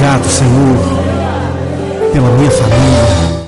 Obrigado, Senhor, pela minha família.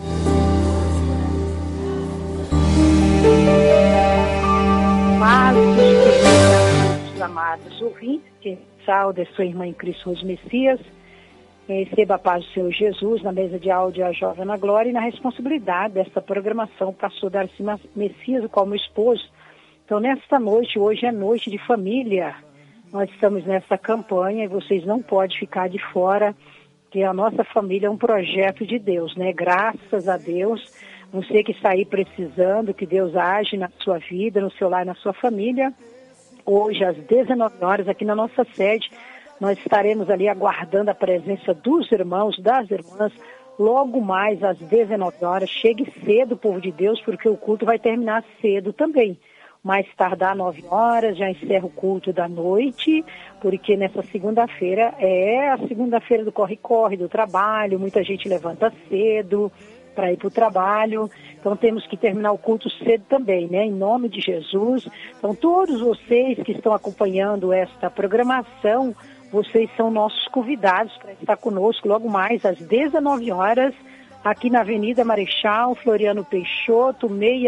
Amados ouvintes, que saúde sua irmã em Cristo Rose Messias, receba a paz do Senhor Jesus na mesa de áudio a Jovem na Glória e na responsabilidade desta programação, pastor Darcy Messias, como esposo. Então, nesta noite, hoje é noite de família, nós estamos nessa campanha e vocês não podem ficar de fora, que a nossa família é um projeto de Deus, né? Graças a Deus, você que está aí precisando, que Deus age na sua vida, no seu lar, na sua família. Hoje, às 19 horas, aqui na nossa sede, nós estaremos ali aguardando a presença dos irmãos, das irmãs. Logo mais, às 19 horas, chegue cedo, povo de Deus, porque o culto vai terminar cedo também. Mais tardar 9 horas, já encerra o culto da noite, porque nessa segunda-feira é a segunda-feira do corre-corre, do trabalho, muita gente levanta cedo para ir para o trabalho, então temos que terminar o culto cedo também, né? Em nome de Jesus. Então todos vocês que estão acompanhando esta programação, vocês são nossos convidados para estar conosco logo mais às 19 horas, aqui na Avenida Marechal Floriano Peixoto,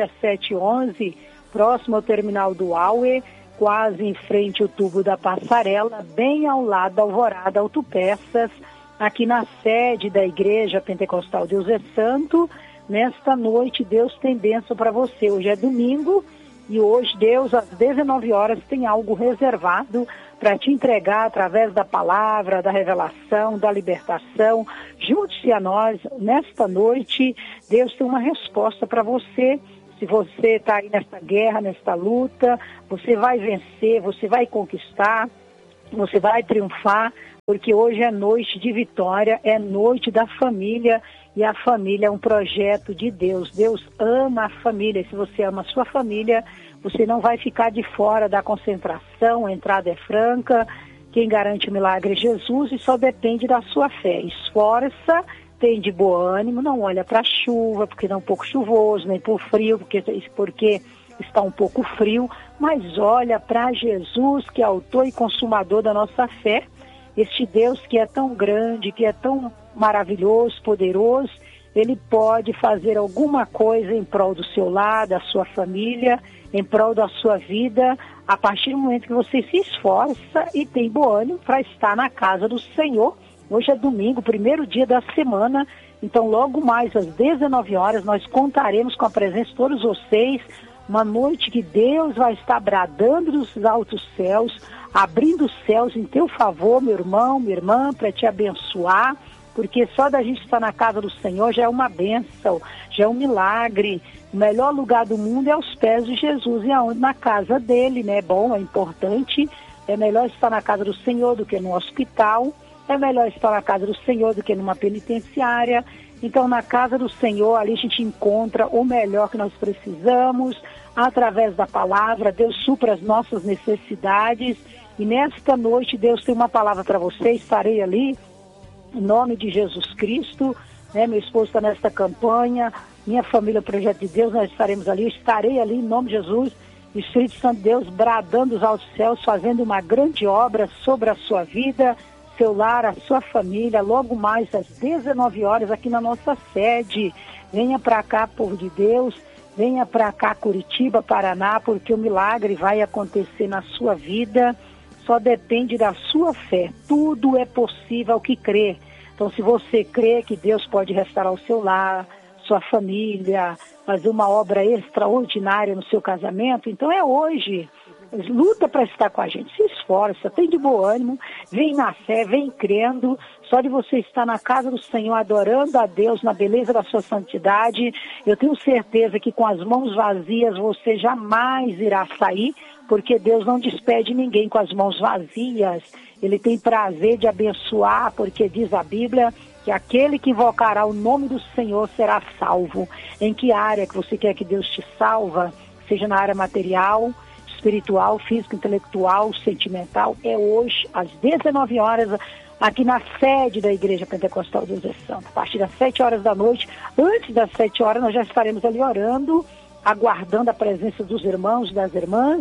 6711, próximo ao terminal do Aue, quase em frente ao tubo da passarela, bem ao lado da Alvorada Autopeças, aqui na sede da Igreja Pentecostal Deus é Santo. Nesta noite, Deus tem bênção para você. Hoje é domingo e hoje Deus, às 19 horas, tem algo reservado para te entregar através da palavra, da revelação, da libertação. Junte-se a nós. Nesta noite, Deus tem uma resposta para você. Se você está aí nesta guerra, nesta luta, você vai vencer, você vai conquistar, você vai triunfar, porque hoje é noite de vitória, é noite da família, e a família é um projeto de Deus. Deus ama a família, e se você ama a sua família, você não vai ficar de fora da concentração, a entrada é franca, quem garante o milagre é Jesus, e só depende da sua fé. Esforça, tem de bom ânimo, não olha para a chuva, porque está um pouco chuvoso, nem para o frio, porque está um pouco frio, mas olha para Jesus, que é autor e consumador da nossa fé, este Deus que é tão grande, que é tão maravilhoso, poderoso, Ele pode fazer alguma coisa em prol do seu lar, da sua família, em prol da sua vida, a partir do momento que você se esforça e tem bom ânimo para estar na casa do Senhor. Hoje é domingo, primeiro dia da semana, então logo mais às 19 horas nós contaremos com a presença de todos vocês, uma noite que Deus vai estar bradando dos altos céus, abrindo os céus em teu favor, meu irmão, minha irmã, para te abençoar, porque só da gente estar na casa do Senhor já é uma bênção, já é um milagre. O melhor lugar do mundo é aos pés de Jesus, e aonde? Na casa dele, né? É bom, é importante, é melhor estar na casa do Senhor do que no hospital, é melhor estar na casa do Senhor do que numa penitenciária. Então, na casa do Senhor, ali a gente encontra o melhor que nós precisamos, através da palavra. Deus supra as nossas necessidades, e nesta noite Deus tem uma palavra para você. Estarei ali em nome de Jesus Cristo, né? Meu esposo está nesta campanha, minha família, Projeto de Deus, nós estaremos ali, eu estarei ali em nome de Jesus, Espírito Santo de Deus bradando os altos céus, fazendo uma grande obra sobre a sua vida, seu lar, a sua família, logo mais às 19 horas aqui na nossa sede. Venha para cá, povo de Deus, venha para cá, Curitiba, Paraná, porque o milagre vai acontecer na sua vida, só depende da sua fé. Tudo é possível ao que crê. Então, se você crê que Deus pode restaurar o seu lar, sua família, fazer uma obra extraordinária no seu casamento, então é hoje. Luta para estar com a gente, se esforça, tem de bom ânimo, vem na fé, vem crendo. Só de você estar na casa do Senhor, adorando a Deus na beleza da sua santidade, eu tenho certeza que com as mãos vazias você jamais irá sair, porque Deus não despede ninguém com as mãos vazias. Ele tem prazer de abençoar, porque diz a Bíblia que aquele que invocará o nome do Senhor será salvo. Em que área que você quer que Deus te salva? Seja na área material, espiritual, físico, intelectual, sentimental, é hoje, às 19 horas, aqui na sede da Igreja Pentecostal Deus é Santo. A partir das 7 horas da noite, antes das 7 horas, nós já estaremos ali orando, aguardando a presença dos irmãos e das irmãs.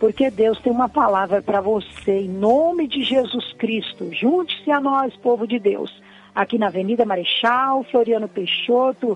porque Deus tem uma palavra para você, em nome de Jesus Cristo. Junte-se a nós, povo de Deus, aqui na Avenida Marechal Floriano Peixoto,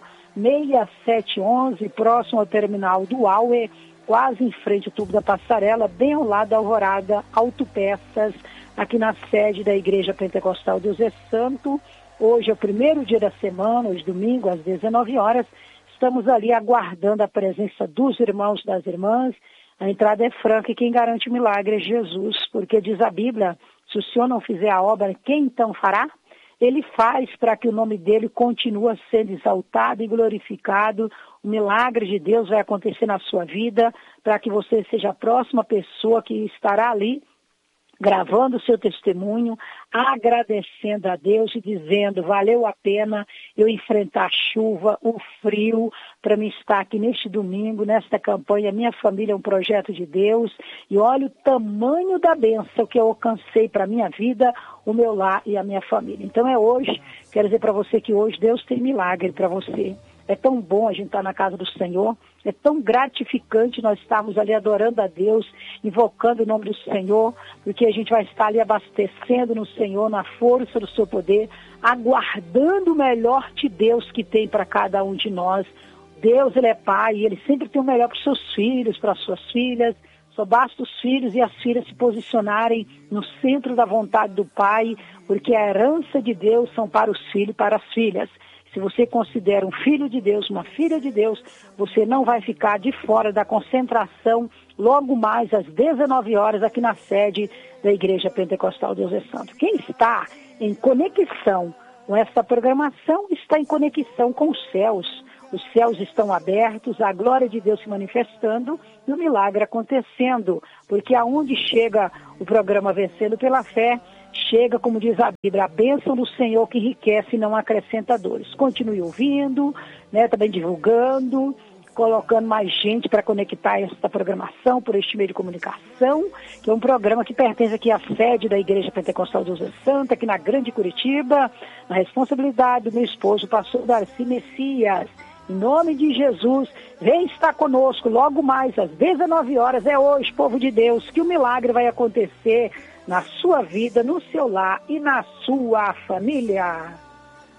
6711, próximo ao terminal do Auer, quase em frente ao tubo da Passarela, bem ao lado da Alvorada Autopeças, aqui na sede da Igreja Pentecostal Deus é Santo. Hoje é o primeiro dia da semana, hoje domingo, às 19 horas. Estamos ali aguardando a presença dos irmãos e das irmãs. A entrada é franca e quem garante o milagre é Jesus, porque diz a Bíblia, se o Senhor não fizer a obra, quem então fará? Ele faz para que o nome dele continue sendo exaltado e glorificado. O milagre de Deus vai acontecer na sua vida, para que você seja a próxima pessoa que estará ali gravando o seu testemunho, agradecendo a Deus e dizendo, valeu a pena eu enfrentar a chuva, o frio, para me estar aqui neste domingo, nesta campanha. Minha família é um projeto de Deus e olha o tamanho da bênção que eu alcancei para a minha vida, o meu lar e a minha família. Então é hoje, quero dizer para você que hoje Deus tem milagre para você. É tão bom a gente estar na casa do Senhor, é tão gratificante nós estarmos ali adorando a Deus, invocando o nome do Senhor, porque a gente vai estar ali abastecendo no Senhor, na força do seu poder, aguardando o melhor de Deus que tem para cada um de nós. Deus, Ele é Pai, Ele sempre tem o melhor para os seus filhos, para as suas filhas. Só basta os filhos e as filhas se posicionarem no centro da vontade do Pai, porque a herança de Deus são para os filhos e para as filhas. Se você considera um filho de Deus, uma filha de Deus, você não vai ficar de fora da concentração logo mais às 19 horas aqui na sede da Igreja Pentecostal Deus é Santo. Quem está em conexão com essa programação está em conexão com os céus. Os céus estão abertos, a glória de Deus se manifestando e o milagre acontecendo. Porque aonde chega o programa Vencendo pela Fé, chega, como diz a Bíblia, a bênção do Senhor que enriquece e não acrescenta dores. Continue ouvindo, também divulgando, colocando mais gente para conectar esta programação por este meio de comunicação, que é um programa que pertence aqui à sede da Igreja Pentecostal Deus é Santo, aqui na Grande Curitiba, na responsabilidade do meu esposo, o pastor Darcy Messias. Em nome de Jesus, vem estar conosco logo mais às 19 horas. É hoje, povo de Deus, que o milagre vai acontecer na sua vida, no seu lar e na sua família.